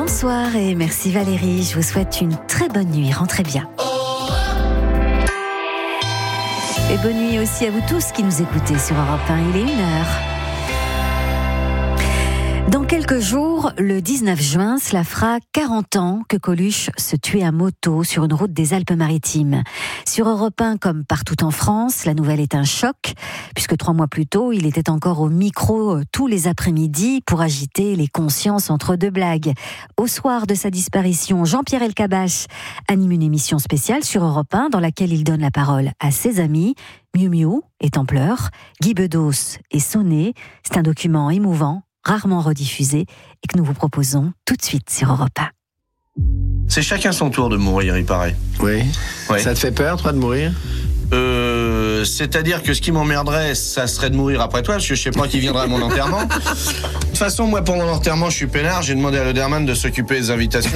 Bonsoir et merci Valérie, je vous souhaite une très bonne nuit, rentrez bien. Et bonne nuit aussi à vous tous qui nous écoutez sur Europe 1, il est 1h. Dans quelques jours, le 19 juin, cela fera 40 ans que Coluche se tuait à moto sur une route des Alpes-Maritimes. Sur Europe 1, comme partout en France, la nouvelle est un choc, puisque 3 mois plus tôt, il était encore au micro tous les après-midi pour agiter les consciences entre deux blagues. Au soir de sa disparition, Jean-Pierre Elkabbach anime une émission spéciale sur Europe 1 dans laquelle il donne la parole à ses amis. Miu Miu est en pleurs, Guy Bedos est sonné. C'est un document émouvant, rarement rediffusé et que nous vous proposons tout de suite sur Europe 1. C'est chacun son tour de mourir, il paraît. Oui. Ouais. Ça te fait peur, toi, de mourir ? C'est-à-dire que ce qui m'emmerderait, ça serait de mourir après toi, parce que je sais pas qui viendra à mon enterrement. De toute façon, moi, pour mon enterrement, je suis peinard. J'ai demandé à Lederman de s'occuper des invitations.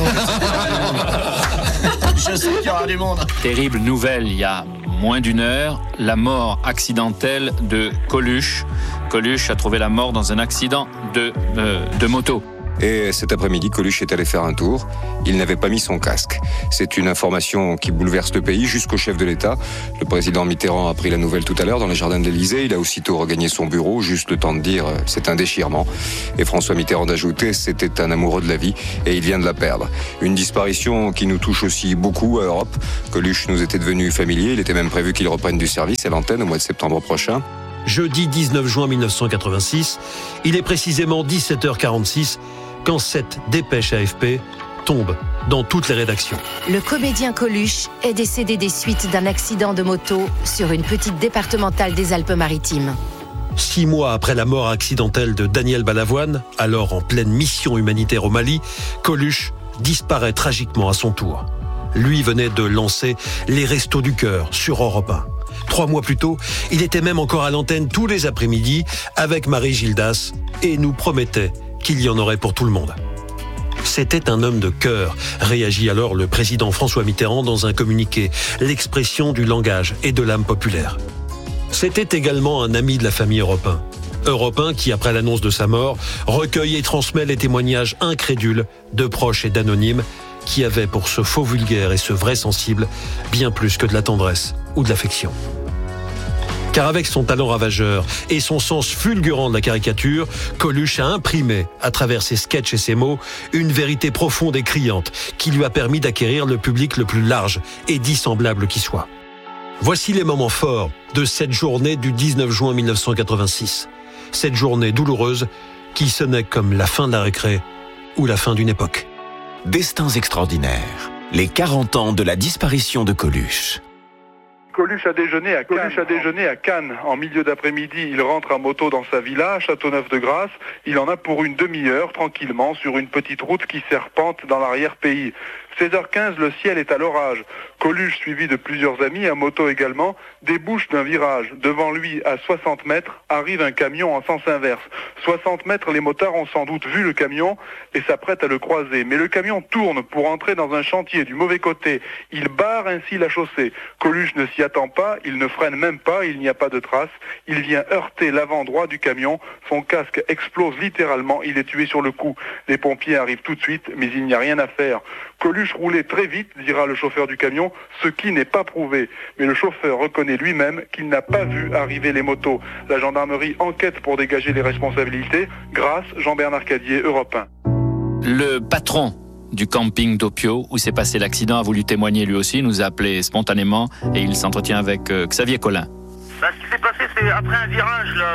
Je sais qu'il y aura du monde. Terrible nouvelle, il y a moins d'une heure, la mort accidentelle de Coluche. Coluche a trouvé la mort dans un accident de moto. Et cet après-midi, Coluche est allé faire un tour. Il n'avait pas mis son casque. C'est une information qui bouleverse le pays jusqu'au chef de l'État. Le président Mitterrand a pris la nouvelle tout à l'heure dans les jardins de l'Élysée. Il a aussitôt regagné son bureau, juste le temps de dire « c'est un déchirement ». Et François Mitterrand d'ajouter « c'était un amoureux de la vie et il vient de la perdre ». Une disparition qui nous touche aussi beaucoup à Europe. Coluche nous était devenu familier. Il était même prévu qu'il reprenne du service à l'antenne au mois de septembre prochain. Jeudi 19 juin 1986, il est précisément 17h46 quand cette dépêche AFP tombe dans toutes les rédactions. Le comédien Coluche est décédé des suites d'un accident de moto sur une petite départementale des Alpes-Maritimes. 6 mois après la mort accidentelle de Daniel Balavoine, alors en pleine mission humanitaire au Mali, Coluche disparaît tragiquement à son tour. Lui venait de lancer les Restos du Cœur sur Europe 1. 3 mois plus tôt, il était même encore à l'antenne tous les après-midi avec Marie Gildas et nous promettait qu'il y en aurait pour tout le monde. C'était un homme de cœur, réagit alors le président François Mitterrand dans un communiqué, l'expression du langage et de l'âme populaire. C'était également un ami de la famille Europe 1. Europe 1 qui, après l'annonce de sa mort, recueille et transmet les témoignages incrédules de proches et d'anonymes qui avaient pour ce faux vulgaire et ce vrai sensible bien plus que de la tendresse ou de l'affection. Car avec son talent ravageur et son sens fulgurant de la caricature, Coluche a imprimé, à travers ses sketchs et ses mots, une vérité profonde et criante qui lui a permis d'acquérir le public le plus large et dissemblable qui soit. Voici les moments forts de cette journée du 19 juin 1986. Cette journée douloureuse qui sonnait comme la fin de la récré ou la fin d'une époque. Destins extraordinaires. Les 40 ans de la disparition de Coluche. Coluche a déjeuné à Cannes. En milieu d'après-midi, il rentre à moto dans sa villa, à Châteauneuf-de-Grasse. Il en a pour une demi-heure, tranquillement, sur une petite route qui serpente dans l'arrière-pays. 16h15, le ciel est à l'orage. Coluche, suivi de plusieurs amis, à moto également, débouche d'un virage. Devant lui, à 60 mètres, arrive un camion en sens inverse. 60 mètres, les motards ont sans doute vu le camion et s'apprêtent à le croiser. Mais le camion tourne pour entrer dans un chantier du mauvais côté. Il barre ainsi la chaussée. Coluche ne s'y attend pas, il ne freine même pas, il n'y a pas de trace. Il vient heurter l'avant droit du camion. Son casque explose littéralement, il est tué sur le coup. Les pompiers arrivent tout de suite, mais il n'y a rien à faire. Coluche roulait très vite, dira le chauffeur du camion, ce qui n'est pas prouvé. Mais le chauffeur reconnaît lui-même qu'il n'a pas vu arriver les motos. La gendarmerie enquête pour dégager les responsabilités. Grâce, Jean-Bernard Cadier, Europe 1. Le patron du camping d'Opio où s'est passé l'accident a voulu témoigner lui aussi, nous a appelé spontanément et il s'entretient avec Xavier Collin. Ce qui s'est passé, c'est après un virage, là,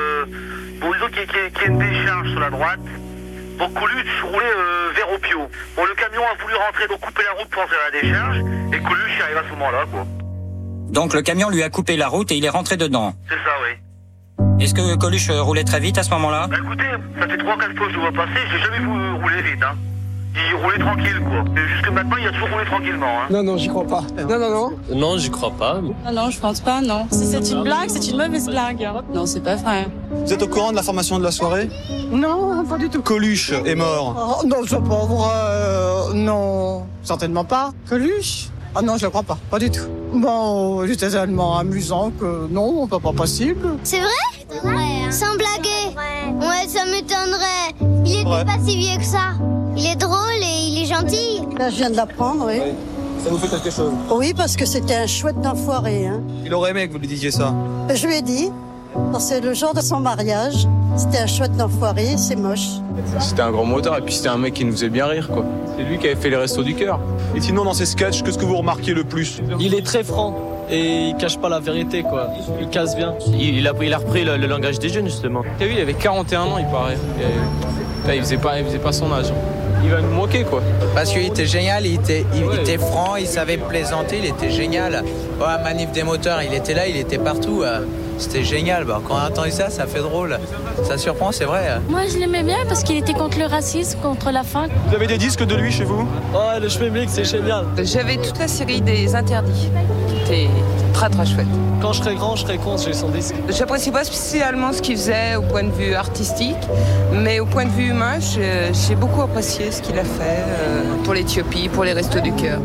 disons qu'il y a une décharge sur la droite. Donc Coluche roulait vers Opio. Bon, le camion a voulu rentrer, donc couper la route pour entrer à la décharge, et Coluche arrive à ce moment-là, quoi. Donc le camion lui a coupé la route et il est rentré dedans. C'est ça, oui. Est-ce que Coluche roulait très vite à ce moment-là ? Bah écoutez, ça fait 3-4 fois que je le vois passer, j'ai jamais vu rouler vite, hein. Il roulait tranquille, quoi. Et jusque maintenant, il a toujours roulé tranquillement, hein. Non, j'y crois pas. Non. Non, j'y crois pas. Non, je pense pas, non. Si c'est une blague, c'est une mauvaise blague. Non, c'est pas vrai. Vous êtes au courant de la formation de la soirée ? Non, pas du tout. Coluche est mort. Oh, non, c'est pas vrai. Non, certainement pas. Coluche ? Ah non, je le crois pas. Pas du tout. Bon, c'était tellement amusant que non, pas possible. C'est vrai ? Ouais. Sans blaguer. Ouais, ça m'étonnerait. Il était pas si vieux que ça. Il est drôle et il est gentil. Là, je viens de l'apprendre, oui. Ça vous fait quelque chose? Oui, parce que c'était un chouette d'enfoiré. Hein. Il aurait aimé que vous lui disiez ça. Je lui ai dit, c'est le jour de son mariage. C'était un chouette d'enfoiré, c'est moche. C'était un grand motard et puis c'était un mec qui nous faisait bien rire, quoi. C'est lui qui avait fait les Restos du Cœur. Et sinon, dans ses sketchs, qu'est-ce que vous remarquez le plus? Il est très franc et il cache pas la vérité, quoi. Il casse bien. Il a repris le langage des jeunes, justement. T'as vu, il avait 41 ans, il paraît. Et, il faisait pas son âge. Il va nous moquer, quoi. Parce qu'il était génial, il était franc, il savait plaisanter, il était génial. Oh, à Manif des moteurs, il était là, il était partout. C'était génial. Bah, quand on a entendu ça, ça fait drôle. Ça surprend, c'est vrai. Moi, je l'aimais bien parce qu'il était contre le racisme, contre la faim. Vous avez des disques de lui chez vous? Ouais, le Schmemlik, c'est génial. J'avais toute la série des Interdits, qui était très très chouette. Quand je serai grand, je serai con, j'ai son disque. J'apprécie pas spécialement ce qu'il faisait au point de vue artistique, mais au point de vue humain, j'ai beaucoup apprécié ce qu'il a fait pour l'Éthiopie, pour les Restos du Cœur.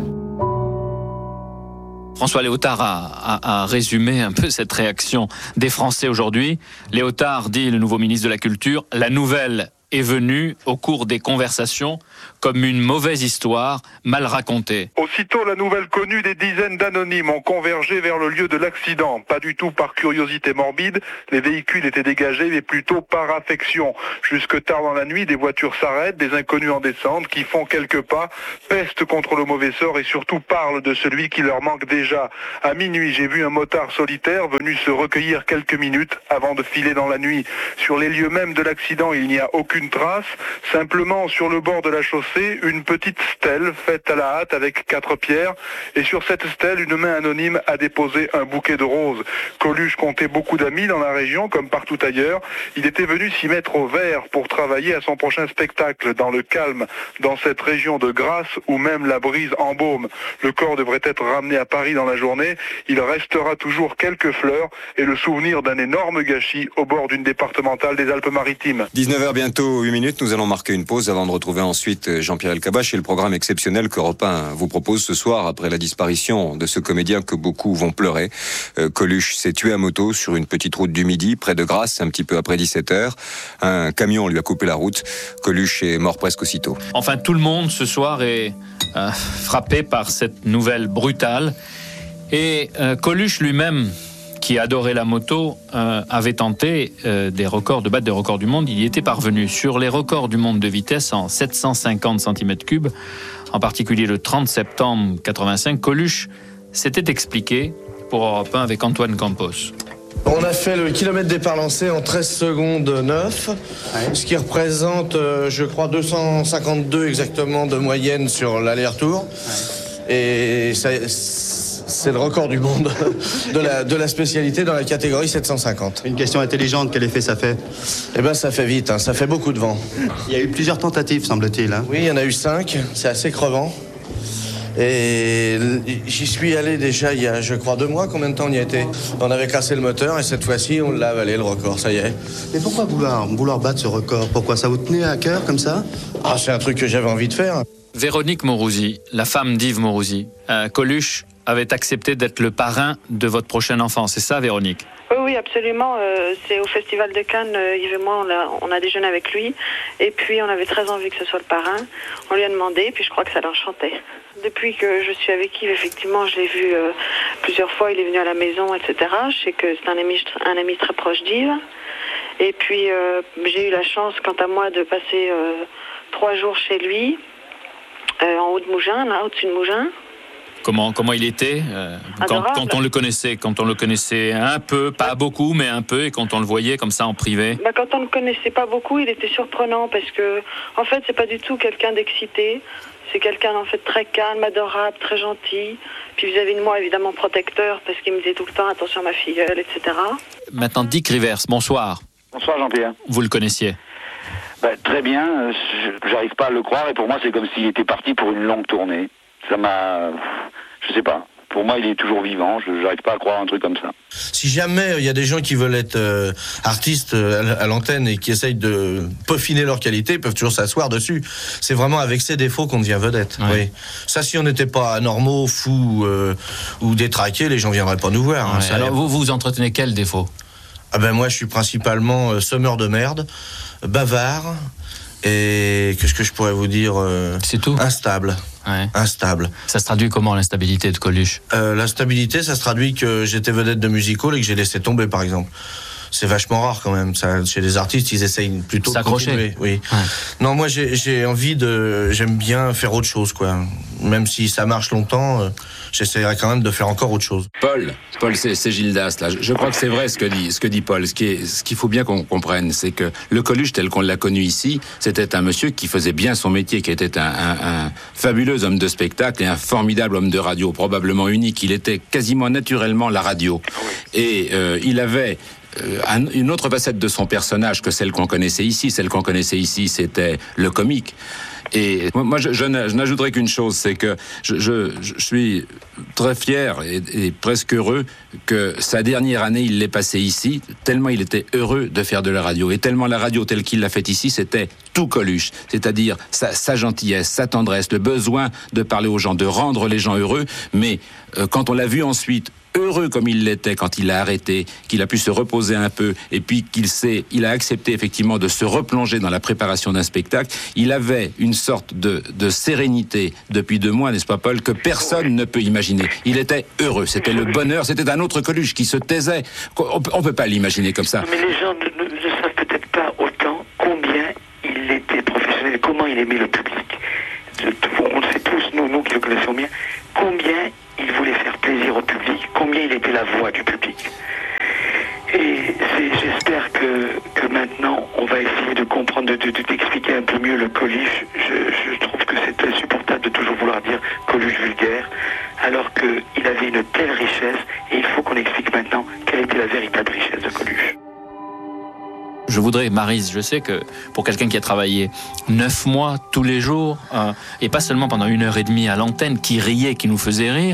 François Léotard a résumé un peu cette réaction des Français aujourd'hui. Léotard dit, le nouveau ministre de la Culture, la nouvelle est venue au cours des conversations comme une mauvaise histoire mal racontée. Aussitôt la nouvelle connue, des dizaines d'anonymes ont convergé vers le lieu de l'accident. Pas du tout par curiosité morbide, les véhicules étaient dégagés, mais plutôt par affection. Jusque tard dans la nuit, des voitures s'arrêtent, des inconnus en descendent, qui font quelques pas, pestent contre le mauvais sort et surtout parlent de celui qui leur manque déjà. À minuit, j'ai vu un motard solitaire venu se recueillir quelques minutes avant de filer dans la nuit. Sur les lieux mêmes de l'accident, il n'y a aucune trace, simplement sur le bord de la chaussée, une petite stèle faite à la hâte avec 4 pierres, et sur cette stèle, une main anonyme a déposé un bouquet de roses. Coluche comptait beaucoup d'amis dans la région, comme partout ailleurs. Il était venu s'y mettre au vert pour travailler à son prochain spectacle, dans le calme, dans cette région de Grasse où même la brise embaume. Le corps devrait être ramené à Paris dans la journée. Il restera toujours quelques fleurs et le souvenir d'un énorme gâchis au bord d'une départementale des Alpes-Maritimes. 19h bientôt, 8 minutes, nous allons marquer une pause avant de retrouver ensuite Jean-Pierre Elkabbach et le programme exceptionnel qu'Europe 1 vous propose ce soir après la disparition de ce comédien que beaucoup vont pleurer. Coluche s'est tué à moto sur une petite route du Midi, près de Grasse, un petit peu après 17h. Un camion lui a coupé la route. Coluche est mort presque aussitôt. Enfin, tout le monde ce soir est frappé par cette nouvelle brutale. Et Coluche lui-même, qui adorait la moto, avait tenté de battre des records du monde. Il y était parvenu sur les records du monde de vitesse en 750 cm3, en particulier le 30 septembre 1985. Coluche s'était expliqué pour Europe 1 avec Antoine Campos. On a fait le kilomètre départ lancé en 13 secondes 9, ce qui représente, je crois, 252 exactement de moyenne sur l'aller-retour. Et ça, c'est le record du monde de la spécialité dans la catégorie 750. Une question intelligente, quel effet ça fait? Eh ben ça fait vite, ça fait beaucoup de vent. Il y a eu plusieurs tentatives, semble-t-il. Oui, il y en a eu 5, c'est assez crevant. Et j'y suis allé déjà il y a, je crois, 2 mois. Combien de temps on y a été? On avait cassé le moteur et cette fois-ci, on l'a avalé, le record, ça y est. Mais pourquoi vouloir battre ce record? Pourquoi ça vous tenait à cœur comme ça? Ah, c'est un truc que j'avais envie de faire. Véronique Mourousi, la femme d'Yves Mourousi, Coluche avait accepté d'être le parrain de votre prochain enfant, c'est ça, Véronique? Oui, absolument. C'est au Festival de Cannes, Yves et moi, on a déjeuné avec lui. Et puis, on avait très envie que ce soit le parrain. On lui a demandé, puis je crois que ça l'enchantait. Depuis que je suis avec Yves, effectivement, je l'ai vu plusieurs fois. Il est venu à la maison, etc. Je sais que c'est un ami très proche d'Yves. Et puis, j'ai eu la chance, quant à moi, de passer 3 jours chez lui, en haut de Mougins, là, au-dessus de Mougins. Comment il était quand on le connaissait un peu, pas beaucoup, mais un peu, et quand on le voyait comme ça en privé? Quand on ne le connaissait pas beaucoup, il était surprenant parce que, en fait, c'est pas du tout quelqu'un d'excité. C'est quelqu'un, en fait, très calme, adorable, très gentil. Puis vis-à-vis de moi, évidemment, protecteur parce qu'il me disait tout le temps attention à ma filleule, etc. Maintenant, Dick Rivers, bonsoir. Bonsoir Jean-Pierre. Vous le connaissiez? Très bien, j'arrive pas à le croire et pour moi c'est comme s'il était parti pour une longue tournée. Ça m'a... je sais pas. Pour moi il est toujours vivant, j'arrive pas à croire un truc comme ça. Si jamais il y a des gens qui veulent être artistes à l'antenne et qui essayent de peaufiner leur qualité, ils peuvent toujours s'asseoir dessus. C'est vraiment avec ces défauts qu'on devient vedette. Ouais. Oui. Ça, si on n'était pas anormaux, fous ou détraqués, les gens viendraient pas nous voir. Ouais. Alors vous entretenez quel défaut? Moi je suis principalement semeur de merde, bavard, Et qu'est-ce que je pourrais vous dire C'est tout. Instable. Ouais. Instable. Ça se traduit comment, l'instabilité de Coluche? L'instabilité, ça se traduit que j'étais vedette de music hall et que j'ai laissé tomber, par exemple. C'est vachement rare quand même. Ça, chez les artistes, ils essayent plutôt de continuer. Oui. Ouais. Non, moi j'ai envie j'aime bien faire autre chose, quoi. Même si ça marche longtemps, j'essaierai quand même de faire encore autre chose. Paul, c'est Gildas là. Je crois que c'est vrai ce que dit Paul. Ce qu'il faut bien qu'on comprenne, c'est que le Coluche tel qu'on l'a connu ici, c'était un monsieur qui faisait bien son métier, qui était un fabuleux homme de spectacle et un formidable homme de radio, probablement unique. Il était quasiment naturellement la radio. Et il avait une autre facette de son personnage que celle qu'on connaissait ici. Celle qu'on connaissait ici, c'était le comique. Et moi, je n'ajouterai qu'une chose, c'est que je suis très fier et presque heureux que sa dernière année, il l'ait passée ici, tellement il était heureux de faire de la radio. Et tellement la radio telle qu'il l'a faite ici, c'était tout Coluche. C'est-à-dire sa gentillesse, sa tendresse, le besoin de parler aux gens, de rendre les gens heureux. Mais quand on l'a vu ensuite, heureux comme il l'était quand il a arrêté, qu'il a pu se reposer un peu, et puis il a accepté effectivement de se replonger dans la préparation d'un spectacle, il avait une sorte de sérénité depuis 2 mois, n'est-ce pas Paul, que personne ne peut imaginer. Il était heureux, c'était le bonheur, c'était un autre Coluche qui se taisait. On peut pas l'imaginer comme ça. Mais les gens ne savent peut-être pas autant combien il était professionnel, comment il aimait le public. On le sait tous, nous qui le connaissons bien, combien il voulait faire plaisir au public, combien il était la voix du public. Et j'espère que maintenant, on va essayer de comprendre, d'expliquer un peu mieux le Coluche. Je trouve que c'est insupportable de toujours vouloir dire Coluche vulgaire, alors qu'il avait une telle richesse, et il faut qu'on explique maintenant quelle était la véritable richesse de Coluche. Je voudrais, Maryse, je sais que pour quelqu'un qui a travaillé 9 mois tous les jours, et pas seulement pendant 1h30 à l'antenne, qui riait, qui nous faisait rire,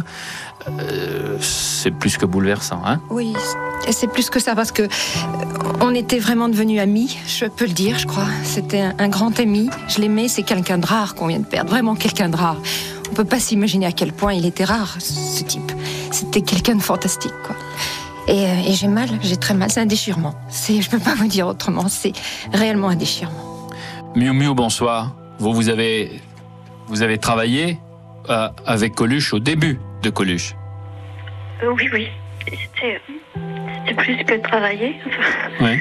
c'est plus que bouleversant, hein? Oui, c'est plus que ça, parce que on était vraiment devenus amis, je peux le dire, je crois. C'était un grand ami, je l'aimais, c'est quelqu'un de rare qu'on vient de perdre, vraiment quelqu'un de rare. On peut pas s'imaginer à quel point il était rare, ce type. C'était quelqu'un de fantastique, quoi. Et j'ai mal, j'ai très mal, c'est un déchirement. Je peux pas vous dire autrement, c'est réellement un déchirement. Miu Miu, bonsoir. Vous avez travaillé avec Coluche au début de Coluche. Oui. C'était plus que travailler. Oui.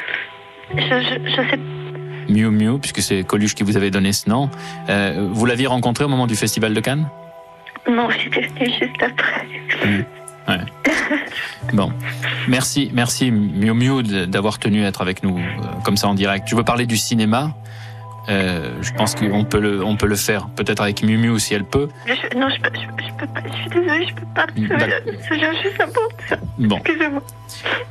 Je sais. Miu Miu, puisque c'est Coluche qui vous avait donné ce nom. Vous l'aviez rencontré au moment du Festival de Cannes? Non, j'étais venue juste après. Ouais. Bon, merci Miu Miu d'avoir tenu à être avec nous comme ça en direct. Tu veux parler du cinéma? Je pense qu'on peut le faire, peut-être avec Miu Miu si elle peut. Non, je peux pas. Je suis désolée, je peux pas. Ça vient juste à bout. Bon. Excusez-moi.